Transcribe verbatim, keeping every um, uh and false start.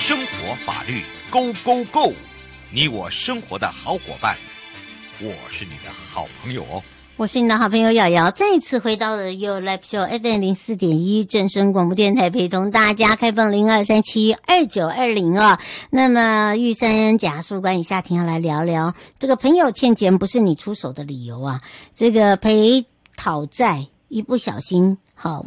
生活法律 Go Go Go， 你我生活的好伙伴，我是你的好朋友哦。 我是你的好朋友瑶瑶，再次回到了 You Live Show F M 零四点一正声广播电台，陪同大家开放零二三七二九二零啊。那么玉山检察官以下庭要来聊聊这个朋友欠钱不是你出手的理由啊，这个赔讨债一不小心好。